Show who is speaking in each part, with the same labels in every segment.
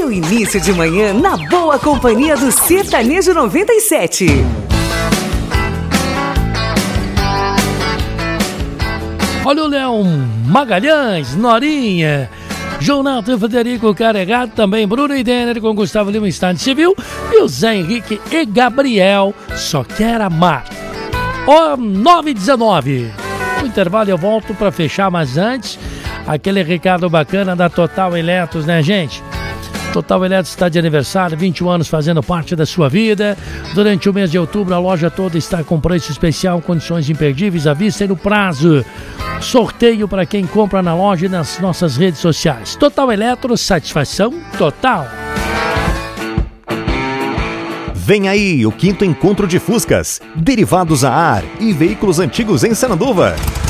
Speaker 1: seu início de manhã na boa companhia do Sertanejo 97.
Speaker 2: Olha o Leão Magalhães, Norinha, Jonathan e Federico Carregado, também Bruno e Denner com Gustavo Lima, Estado Civil, e o Zé Henrique e Gabriel, Só Quer Amar. 9h19. No intervalo eu volto para fechar, mas antes, aquele recado bacana da Total Eletros, né, gente? Total Eletros está de aniversário, 21 anos fazendo parte da sua vida. Durante o mês de outubro, a loja toda está com preço especial, condições imperdíveis à vista e no prazo. Sorteio para quem compra na loja e nas nossas redes sociais. Total Eletros, satisfação total.
Speaker 3: Vem aí o 5º encontro de Fuscas, derivados a ar e veículos antigos em Sananduva.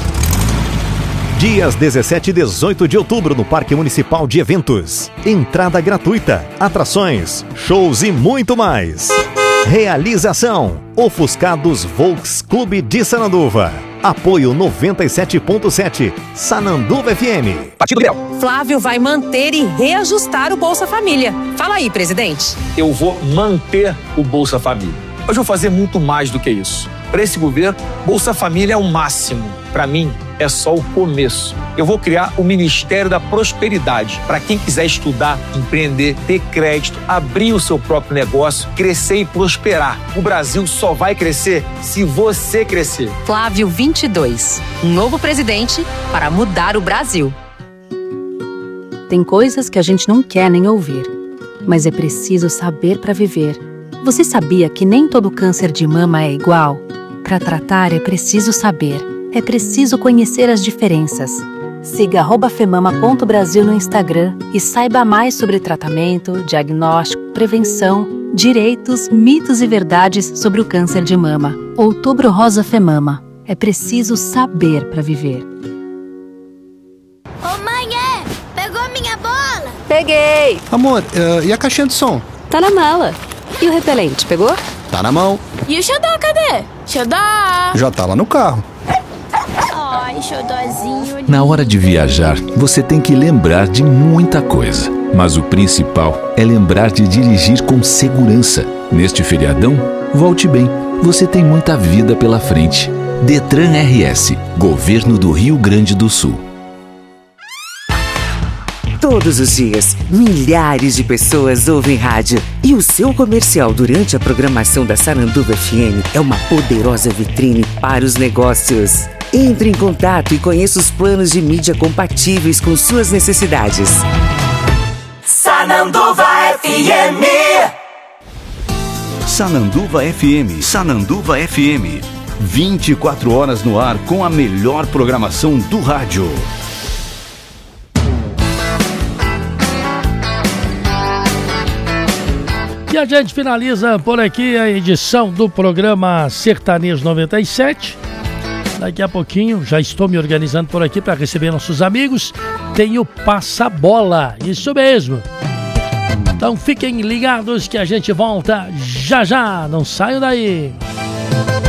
Speaker 3: Dias 17 e 18 de outubro no Parque Municipal de Eventos. Entrada gratuita, atrações, shows e muito mais. Realização: Ofuscados Volks Clube de Sananduva. Apoio 97.7 Sananduva FM.
Speaker 4: Partido Liberal.
Speaker 5: Flávio vai manter e reajustar o Bolsa Família. Fala aí, presidente.
Speaker 4: Eu vou manter o Bolsa Família. Mas vou fazer muito mais do que isso. Para esse governo, Bolsa Família é o máximo. Para mim, é só o começo. Eu vou criar o Ministério da Prosperidade para quem quiser estudar, empreender, ter crédito, abrir o seu próprio negócio, crescer e prosperar. O Brasil só vai crescer se você crescer.
Speaker 5: Flávio 22, um novo presidente para mudar o Brasil.
Speaker 6: Tem coisas que a gente não quer nem ouvir, mas é preciso saber para viver. Você sabia que nem todo câncer de mama é igual? Para tratar é preciso saber. É preciso conhecer as diferenças. Siga @femama.brasil no Instagram e saiba mais sobre tratamento, diagnóstico, prevenção, direitos, mitos e verdades sobre o câncer de mama. Outubro Rosa Femama. É preciso saber para viver.
Speaker 7: Ô mãe, pegou minha bola?
Speaker 8: Peguei!
Speaker 9: Amor, e a caixinha de som?
Speaker 8: Tá na mala. E o repelente, pegou?
Speaker 9: Tá na mão.
Speaker 7: E o xodó, cadê? Xodó!
Speaker 9: Já tá lá no carro.
Speaker 7: Ai, xodózinho.
Speaker 10: Na hora de viajar, você tem que lembrar de muita coisa. Mas o principal é lembrar de dirigir com segurança. Neste feriadão, volte bem. Você tem muita vida pela frente. Detran RS, Governo do Rio Grande do Sul.
Speaker 1: Todos os dias, milhares de pessoas ouvem rádio. E o seu comercial durante a programação da Sananduva FM é uma poderosa vitrine para os negócios. Entre em contato e conheça os planos de mídia compatíveis com suas necessidades.
Speaker 11: Sananduva FM.
Speaker 3: Sananduva FM. Sananduva FM. 24 horas no ar com a melhor programação do rádio.
Speaker 2: E a gente finaliza por aqui a edição do programa Sertanejo 97. Daqui a pouquinho, já estou me organizando por aqui para receber nossos amigos. Tem o Passa-Bola, isso mesmo. Então fiquem ligados que a gente volta já já, não saiam daí.